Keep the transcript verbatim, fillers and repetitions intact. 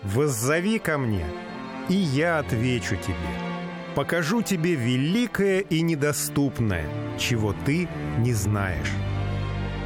воззови ко мне, и я отвечу тебе. Покажу тебе великое и недоступное, чего ты не знаешь».